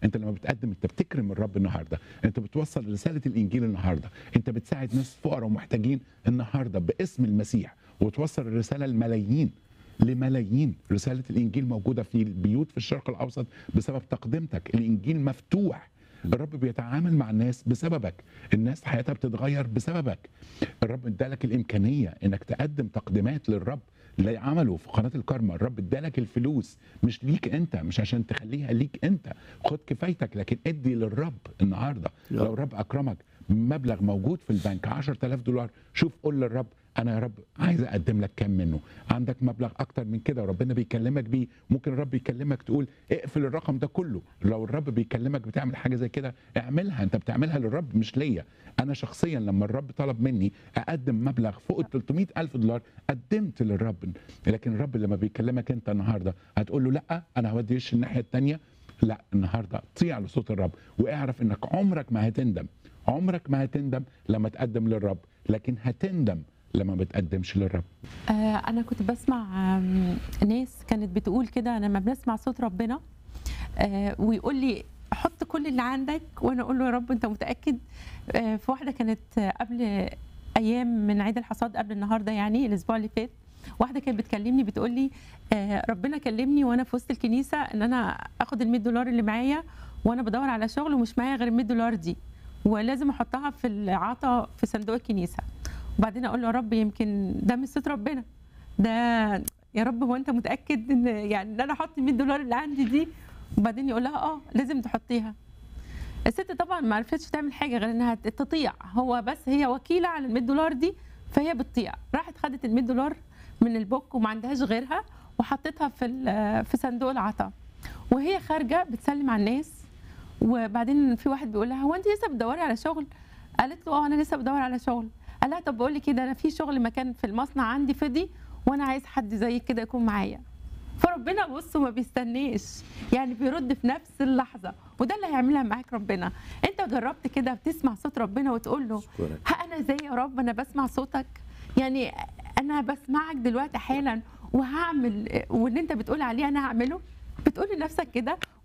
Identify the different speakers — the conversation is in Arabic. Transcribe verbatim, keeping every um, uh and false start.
Speaker 1: انت لما بتقدم انت بتكرم الرب النهارده، انت بتوصل رساله الانجيل النهارده، انت بتساعد ناس فقراء ومحتاجين النهارده باسم المسيح، وتوصل الرساله لملايين لملايين. رساله الانجيل موجوده في البيوت في الشرق الاوسط بسبب تقدمتك. الانجيل مفتوح، الرب بيتعامل مع الناس بسببك، الناس حياتها بتتغير بسببك. الرب ادالك الامكانيه انك تقدم تقديمات للرب اللي عمله في قناه الكارما. الرب ادالك الفلوس مش ليك انت، مش عشان تخليها ليك انت، خد كفايتك، لكن ادي للرب النهارده.
Speaker 2: يا.
Speaker 1: لو الرب اكرمك مبلغ موجود في البنك عشرة آلاف دولار، شوف قول للرب انا يا رب عايز اقدم لك كام منه. عندك مبلغ اكتر من كده وربنا بيكلمك بيه، ممكن الرب يكلمك تقول اقفل الرقم ده كله. لو الرب بيكلمك بتعمل حاجه زي كده اعملها، انت بتعملها للرب مش ليا. انا شخصيا لما الرب طلب مني اقدم مبلغ فوق ال ثلاثمائة ألف دولار قدمت للرب. لكن الرب لما بيكلمك انت النهارده هتقول له لا انا هودي وش الناحيه الثانيه. لا، النهارده طيع لصوت الرب واعرف انك عمرك ما هتندم، عمرك ما هتندم لما تقدم للرب، لكن هتندم لما ما بتقدمش للرب.
Speaker 3: آه، أنا كنت بسمع آم، ناس كانت بتقول كده لما بنسمع صوت ربنا آه، ويقول لي حط كل اللي عندك، وأنا أقول له يا رب أنت متأكد؟ آه، في واحدة كانت آه، قبل أيام من عيد الحصاد، قبل النهاردة يعني الأسبوع اللي فات، واحدة كانت بتكلمني بتقول لي آه، ربنا كلمني وأنا في وسط الكنيسة إن أنا آخد ال مية دولار اللي معايا، وأنا بدور على شغل ومش معايا غير ال مية دولار دي، ولازم أحطها في العطا في صندوق الكنيسة. وبعدين اقول له يا رب يمكن ده مش صوت ربنا، ده يا رب هو انت متاكد ان يعني ان انا احط مية دولار اللي عندي دي؟ وبعدين يقول لها اه لازم تحطيها. الست طبعا ما عرفتش تعمل حاجه غير انها تطيع، هو بس هي وكيله على ال مية دولار دي فهي بتطيع. راحت خدت ال مية دولار من البوك وما عندهاش غيرها وحطتها في في صندوق العطاء، وهي خارجه بتسلم على الناس. وبعدين في واحد بيقول لها هو انت لسه بتدوري على شغل؟ قالت له اه انا لسه بدور على شغل. قال لها طب بقول لك كده، انا في شغل مكان في المصنع عندي فضي وانا عايز حد زيك كده يكون معايا. فربنا بصوا ما بيستنيش، يعني بيرد في نفس اللحظه، وده اللي هيعملها معاك ربنا. انت جربت كده بتسمع صوت ربنا وتقول له ها انا زي يا رب انا بسمع صوتك، يعني انا بسمعك دلوقتي حالا وهعمل واللي انت بتقول عليه انا هعمله؟ بتقول لنفسك كده